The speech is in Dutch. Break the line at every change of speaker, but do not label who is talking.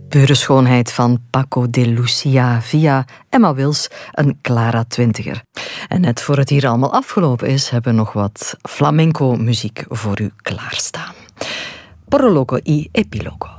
Pure schoonheid van Paco de Lucia via Emma Wils, een Clara twintiger. En net voor het hier allemaal afgelopen is, hebben we nog wat flamenco-muziek voor u klaarstaan. Prologo y epilogo.